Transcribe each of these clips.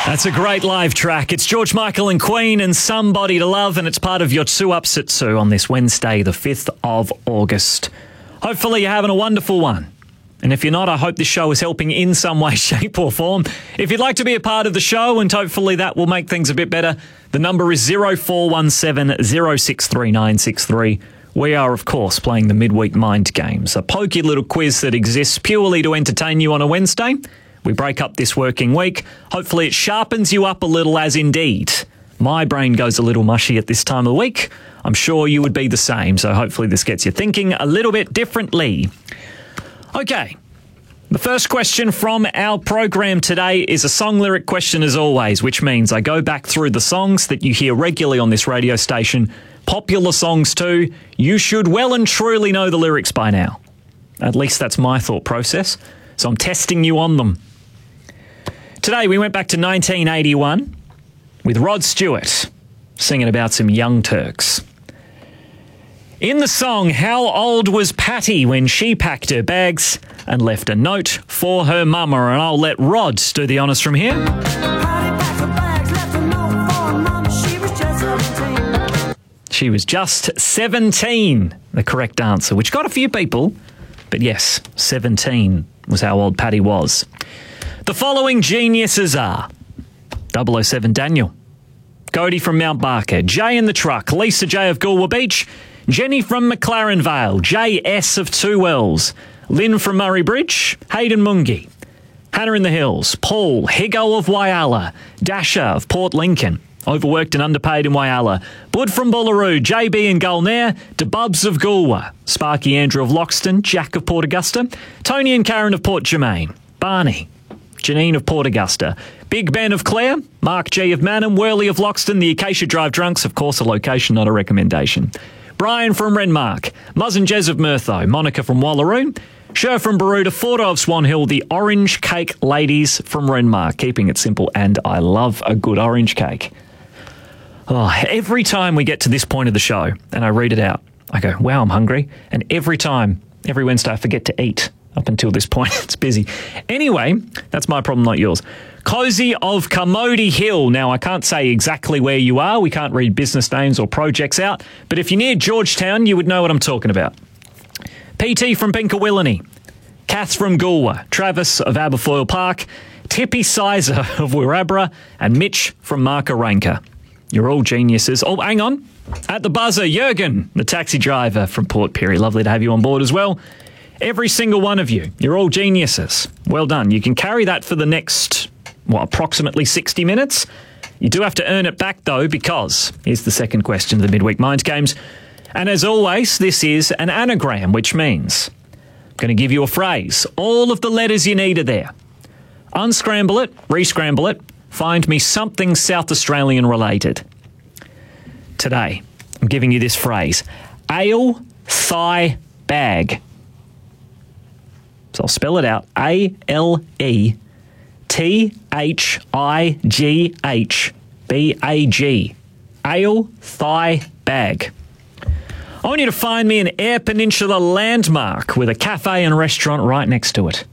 That's a great live track. It's George Michael and Queen and Somebody to Love, and it's part of your 2 Ups at 2 on this Wednesday, the 5th of August. Hopefully you're having a wonderful one. And if you're not, I hope this show is helping in some way, shape or form. If you'd like to be a part of the show, and hopefully that will make things a bit better, the number is 0417 063963. We are, of course, playing the Midweek Mind Games, a pokey little quiz that exists purely to entertain you on a Wednesday. We break up this working week. Hopefully it sharpens you up a little, as indeed my brain goes a little mushy at this time of the week. I'm sure you would be the same, so hopefully this gets you thinking a little bit differently. Okay, the first question from our program today is a song lyric question as always, which means I go back through the songs that you hear regularly on this radio station, popular songs too. You should well and truly know the lyrics by now. At least that's my thought process, so I'm testing you on them. Today we went back to 1981 with Rod Stewart singing about some Young Turks. In the song, how old was Patty when she packed her bags and left a note for her mama? And I'll let Rod do the honours from here. She was just 17, the correct answer, which got a few people. But yes, 17 was how old Patty was. The following geniuses are 007 Daniel, Cody from Mount Barker, Jay in the Truck, Lisa J of Goolwa Beach, Jenny from McLaren Vale, J.S. of Two Wells, Lynn from Murray Bridge, Hayden Mungi, Hannah in the Hills, Paul, Higo of Whyalla, Dasher of Port Lincoln, overworked and underpaid in Whyalla, Bud from Bullaroo, JB in Gulnair, DeBubs of Goolwa, Sparky Andrew of Loxton, Jack of Port Augusta, Tony and Karen of Port Germain, Barney, Janine of Port Augusta, Big Ben of Clare, Mark G of Manham, Worley of Loxton, the Acacia Drive Drunks, of course a location, not a recommendation, Brian from Renmark, Muzz and Jez of Murtho, Monica from Wallaroo, Sher from Baroota, Fordo of Swan Hill, the Orange Cake Ladies from Renmark, keeping it simple, and I love a good orange cake. Oh, every time we get to this point of the show and I read it out, I go, wow, I'm hungry. And every Wednesday I forget to eat. Up until this point, it's busy. Anyway, that's my problem, not yours. Cozy of Commodie Hill. Now, I can't say exactly where you are. We can't read business names or projects out. But if you're near Georgetown, you would know what I'm talking about. PT from Pinkawillany. Kath from Goolwa. Travis of Aberfoyle Park. Tippy Sizer of Wirrabra. And Mitch from Markaranka. You're all geniuses. Oh, hang on. At the buzzer, Jurgen, the taxi driver from Port Pirie. Lovely to have you on board as well. Every single one of you. You're all geniuses. Well done. You can carry that for the next, approximately 60 minutes. You do have to earn it back, though, because here's the second question of the Midweek Mind Games. And as always, this is an anagram, which means I'm going to give you a phrase. All of the letters you need are there. Unscramble it, re-scramble it, find me something South Australian related. Today, I'm giving you this phrase. Ale, thigh, bag. So I'll spell it out. ALETHIGHBAG. Ale, thigh, bag. I want you to find me an Eyre Peninsula landmark with a cafe and restaurant right next to it.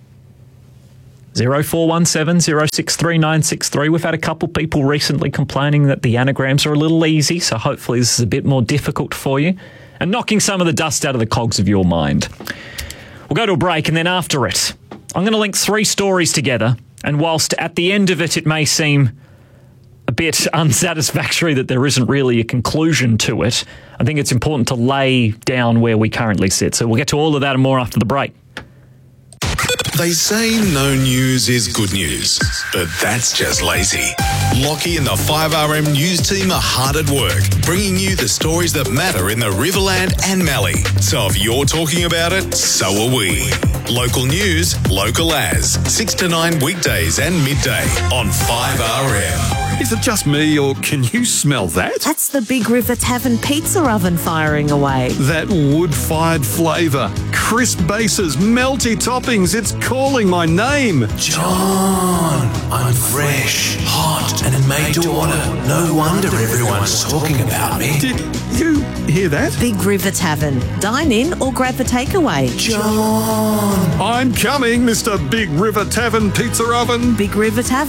0417 063963. We've had a couple people recently complaining that the anagrams are a little easy, so hopefully this is a bit more difficult for you and knocking some of the dust out of the cogs of your mind. We'll go to a break, and then after it, I'm going to link 3 stories together, and whilst at the end of it it may seem a bit unsatisfactory that there isn't really a conclusion to it, I think it's important to lay down where we currently sit. So we'll get to all of that and more after the break. They say no news is good news, but that's just lazy. Lockie and the 5RM News team are hard at work, bringing you the stories that matter in the Riverland and Mallee. So if you're talking about it, so are we. Local news, local as. 6 to 9 weekdays and midday on 5RM. Is it just me, or can you smell that? That's the Big River Tavern pizza oven firing away. That wood-fired flavour, crisp bases, melty toppings, it's calling my name. John, I'm fresh, hot and made to order. No wonder everyone's talking about me. Did you hear that? Big River Tavern. Dine in or grab a takeaway. John. I'm coming, Mr. Big River Tavern pizza oven. Big River Tavern.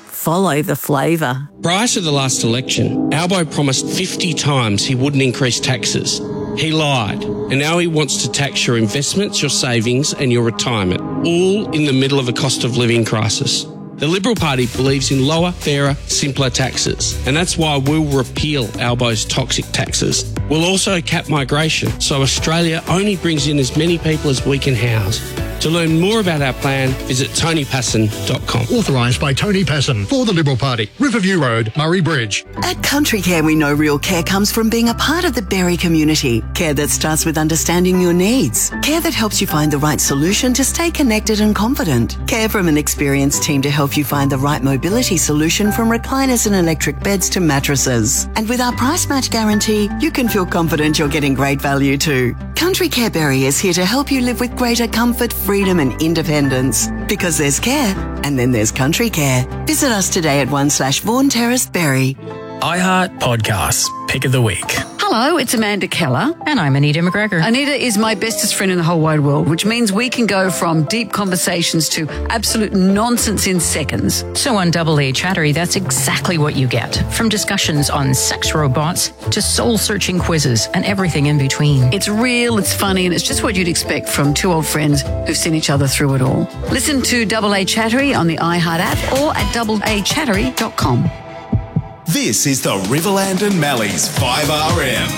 Follow the flavour. Prior to the last election, Albo promised 50 times he wouldn't increase taxes. He lied, and now he wants to tax your investments, your savings and your retirement, all in the middle of a cost of living crisis. The Liberal Party believes in lower, fairer, simpler taxes, and that's why we'll repeal Albo's toxic taxes. We'll also cap migration, so Australia only brings in as many people as we can house. To learn more about our plan, visit tonypasson.com. Authorised by Tony Passon for the Liberal Party. Riverview Road, Murray Bridge. At Country Care, we know real care comes from being a part of the Berry community. Care that starts with understanding your needs. Care that helps you find the right solution to stay connected and confident. Care from an experienced team to help you find the right mobility solution, from recliners and electric beds to mattresses. And with our price match guarantee, you can feel confident you're getting great value too. Country Care Berry is here to help you live with greater comfort, freedom and independence. Because there's care, and then there's Country Care. Visit us today at 1/Vaughan Terrace, Berry. iHeart Podcasts, Pick of the Week. Hello, it's Amanda Keller. And I'm Anita McGregor. Anita is my bestest friend in the whole wide world, which means we can go from deep conversations to absolute nonsense in seconds. So on Double A Chattery, that's exactly what you get. From discussions on sex robots to soul-searching quizzes and everything in between. It's real, it's funny, and it's just what you'd expect from two old friends who've seen each other through it all. Listen to Double A Chattery on the iHeart app or at doubleachattery.com. This is the Riverland and Malleys 5RM.